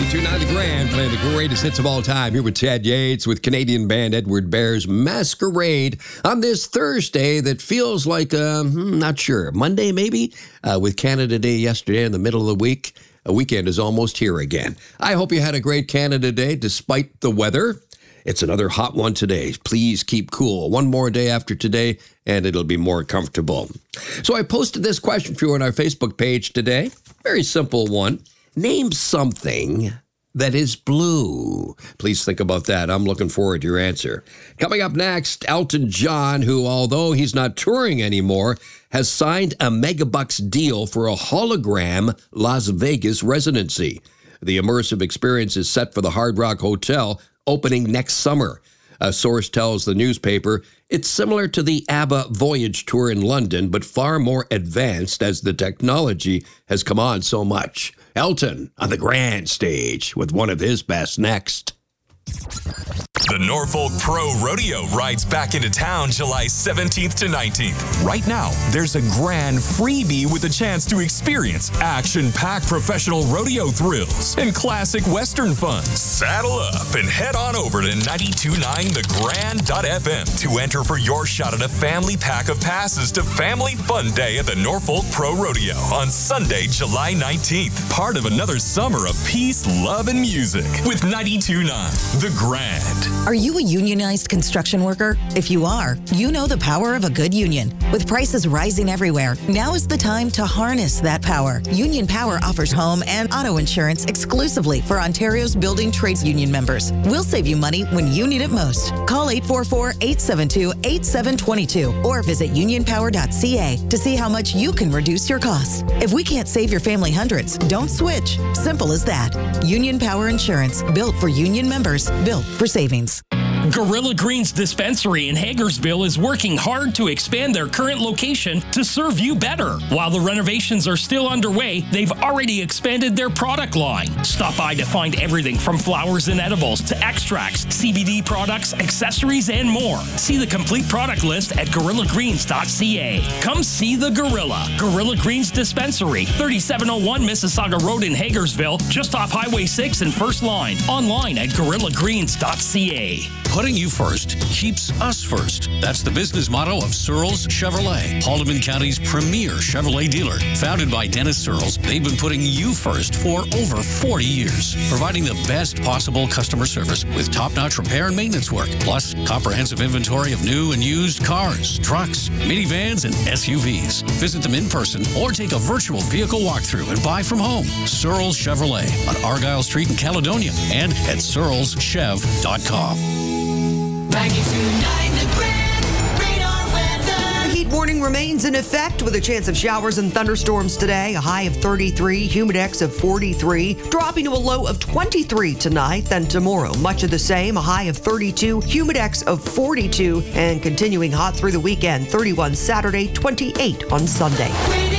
92.9 The Grand, playing the greatest hits of all time. Here with Chad Yates with Canadian band Edward Bear's Masquerade on this Thursday that feels like, not sure, Monday maybe? With Canada Day yesterday in the middle of the week. A weekend is almost here again. I hope you had a great Canada Day despite the weather. It's another hot one today. Please keep cool. One more day after today, and it'll be more comfortable. So I posted this question for you on our Facebook page today. Very simple one. Name something that is blue. Please think about that. I'm looking forward to your answer. Coming up next, Elton John, who, although he's not touring anymore, has signed a megabucks deal for a hologram Las Vegas residency. The immersive experience is set for the Hard Rock Hotel, opening next summer. A source tells the newspaper it's similar to the ABBA Voyage tour in London, but far more advanced as the technology has come on so much. Elton on the grand stage with one of his best next. The Norfolk Pro Rodeo rides back into town July 17th to 19th. Right now, there's a grand freebie with a chance to experience action-packed professional rodeo thrills and classic Western fun. Saddle up and head on over to 929thegrand.fm to enter for your shot at a family pack of passes to Family Fun Day at the Norfolk Pro Rodeo on Sunday, July 19th. Part of another summer of peace, love, and music with 92.9 The Grand. Are you a unionized construction worker? If you are, you know the power of a good union. With prices rising everywhere, now is the time to harness that power. Union Power offers home and auto insurance exclusively for Ontario's building trades union members. We'll save you money when you need it most. Call 844-872-8722 or visit unionpower.ca to see how much you can reduce your costs. If we can't save your family hundreds, don't switch. Simple as that. Union Power Insurance, built for union members, built for savings. Gorilla Greens Dispensary in Hagersville is working hard to expand their current location to serve you better. While the renovations are still underway, they've already expanded their product line. Stop by to find everything from flowers and edibles to extracts, CBD products, accessories, and more. See the complete product list at gorillagreens.ca. Come see the Gorilla. Gorilla Greens Dispensary, 3701 Mississauga Road in Hagersville, just off Highway 6 and First Line. Online at gorillagreens.ca. Putting you first keeps us first. That's the business motto of Searles Chevrolet, Haldimand County's premier Chevrolet dealer. Founded by Dennis Searles, they've been putting you first for over 40 years, providing the best possible customer service with top-notch repair and maintenance work, plus comprehensive inventory of new and used cars, trucks, minivans, and SUVs. Visit them in person or take a virtual vehicle walkthrough and buy from home. Searles Chevrolet on Argyle Street in Caledonia and at searleschev.com. 92.9 The Grand, radar weather. The heat warning remains in effect with a chance of showers and thunderstorms today. A high of 33, humidex of 43, dropping to a low of 23 tonight. Then tomorrow, much of the same. A high of 32, humidex of 42, and continuing hot through the weekend. 31 Saturday, 28 on Sunday.